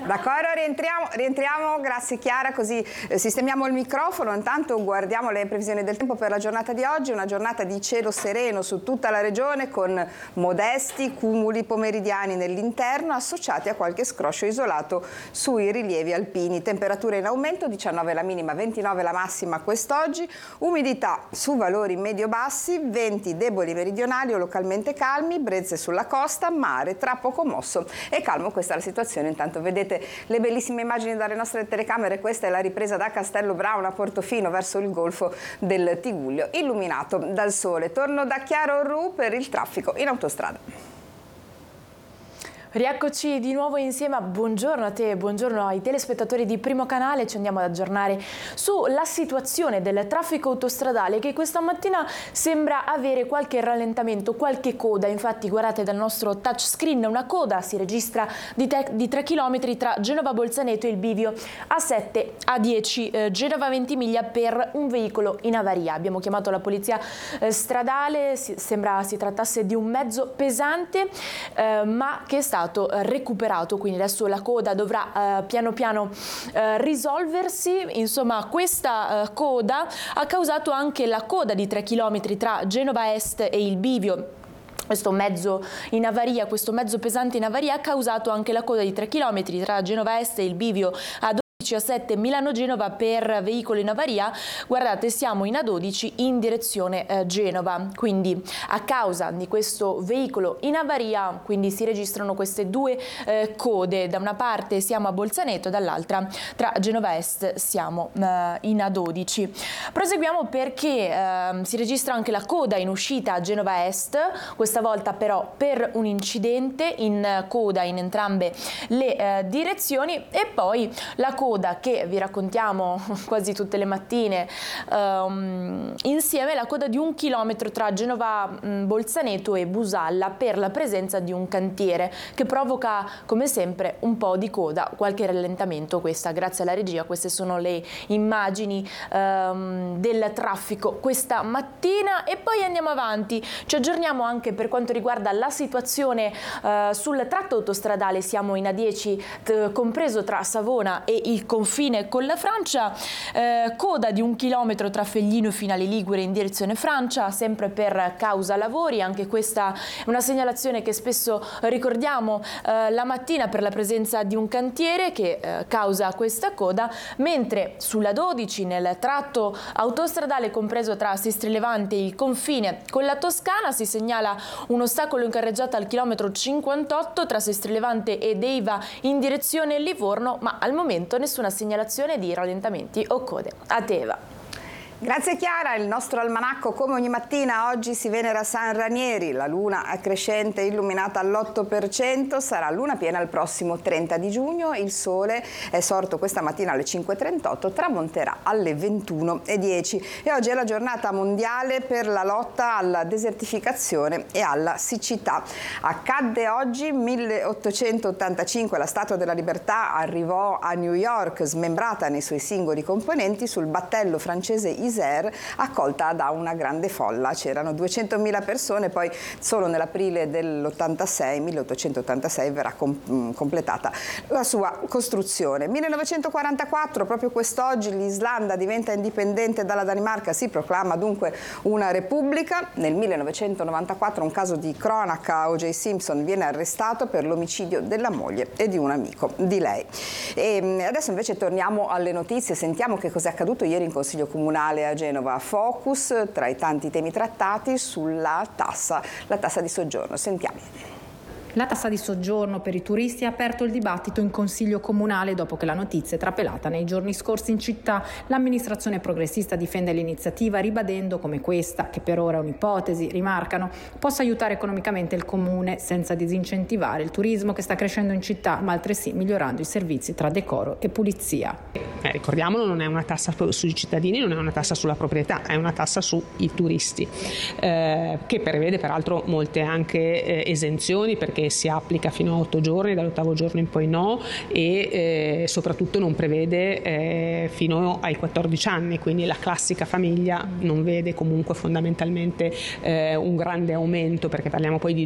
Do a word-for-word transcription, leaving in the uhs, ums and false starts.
D'accordo, rientriamo, rientriamo, grazie Chiara, così eh, sistemiamo il microfono. Intanto guardiamo le previsioni del tempo per la giornata di oggi, una giornata di cielo sereno su tutta la regione con modesti cumuli pomeridiani nell'interno associati a qualche scroscio isolato sui rilievi alpini. Temperature in aumento, diciannove la minima, ventinove la massima quest'oggi, umidità su valori medio-bassi, venti deboli meridionali o localmente calmi, brezze sulla costa, mare tra poco mosso e calmo. Questa è la situazione. Intanto vedete le bellissime immagini dalle nostre telecamere. Questa è la ripresa da Castello Brown a Portofino verso il golfo del Tigullio, illuminato dal sole. Torno da Chiara Orru per il traffico in autostrada. Rieccoci di nuovo insieme, buongiorno a te, buongiorno ai telespettatori di Primo Canale. Ci andiamo ad aggiornare sulla situazione del traffico autostradale che questa mattina sembra avere qualche rallentamento, qualche coda. Infatti guardate dal nostro touchscreen, una coda si registra di, di tre chilometri tra Genova Bolzaneto e il bivio A sette A dieci eh, Genova Ventimiglia per un veicolo in avaria. Abbiamo chiamato la polizia eh, stradale, si, sembra si trattasse di un mezzo pesante eh, ma che è stato recuperato, quindi adesso la coda dovrà eh, piano piano eh, risolversi. Insomma, questa eh, coda ha causato anche la coda di tre chilometri tra Genova Est e il bivio. Questo mezzo in avaria, questo mezzo pesante in avaria ha causato anche la coda di tre chilometri tra Genova Est e il bivio A dodici A sette Milano-Genova per veicolo in avaria. Guardate, siamo in A dodici in direzione eh, Genova, quindi a causa di questo veicolo in avaria quindi si registrano queste due eh, code. Da una parte siamo a Bolzaneto, dall'altra tra Genova Est siamo eh, in A dodici. Proseguiamo perché eh, si registra anche la coda in uscita a Genova Est, questa volta però per un incidente, in coda in entrambe le eh, direzioni. E poi la coda che vi raccontiamo quasi tutte le mattine um, insieme, la coda di un chilometro tra Genova mh, Bolzaneto e Busalla per la presenza di un cantiere che provoca come sempre un po' di coda, qualche rallentamento. Questa grazie alla regia, queste sono le immagini um, del traffico questa mattina. E poi andiamo avanti, ci aggiorniamo anche per quanto riguarda la situazione uh, sul tratto autostradale. Siamo in A dieci compreso tra Savona e il confine con la Francia, eh, coda di un chilometro tra Feglino e Finale Ligure in direzione Francia, sempre per causa lavori. Anche questa è una segnalazione che spesso ricordiamo eh, la mattina per la presenza di un cantiere che eh, causa questa coda, mentre sulla dodici nel tratto autostradale compreso tra Sestri Levante e il confine con la Toscana si segnala un ostacolo in carreggiata al chilometro cinquantotto tra Sestri Levante ed Eiva in direzione Livorno, ma al momento nessuna segnalazione di rallentamenti o code. A Teva. Grazie Chiara, il nostro almanacco come ogni mattina oggi si venera San Ranieri, la luna è crescente illuminata all'otto per cento, sarà luna piena il prossimo trenta di giugno, il sole è sorto questa mattina alle cinque e trentotto, tramonterà alle ventuno e dieci e oggi è la giornata mondiale per la lotta alla desertificazione e alla siccità. Accadde oggi milleottocentottantacinque, la Statua della Libertà arrivò a New York smembrata nei suoi singoli componenti sul battello francese Isère, accolta da una grande folla. C'erano duecentomila persone, poi solo nell'aprile dell'ottantasei, milleottocentottantasei, verrà com completata la sua costruzione. millenovecentoquarantaquattro, proprio quest'oggi, l'Islanda diventa indipendente dalla Danimarca, si proclama dunque una repubblica. Nel millenovecentonovantaquattro un caso di cronaca, O J Simpson viene arrestato per l'omicidio della moglie e di un amico di lei. E adesso invece torniamo alle notizie, sentiamo che cosa è accaduto ieri in Consiglio Comunale a Genova. Focus tra i tanti temi trattati sulla tassa, la tassa di soggiorno. Sentiamo. La tassa di soggiorno per i turisti ha aperto il dibattito in Consiglio Comunale dopo che la notizia è trapelata nei giorni scorsi in città. L'amministrazione progressista difende l'iniziativa ribadendo come questa, che per ora è un'ipotesi, rimarcano, possa aiutare economicamente il comune senza disincentivare il turismo che sta crescendo in città, ma altresì migliorando i servizi tra decoro e pulizia. Eh, ricordiamolo, non è una tassa sui cittadini, non è una tassa sulla proprietà, è una tassa sui turisti, eh, che prevede peraltro molte anche eh, esenzioni, perché si applica fino a otto giorni, dall'ottavo giorno in poi no, e eh, soprattutto non prevede eh, fino ai quattordici anni, quindi la classica famiglia non vede comunque fondamentalmente eh, un grande aumento, perché parliamo poi di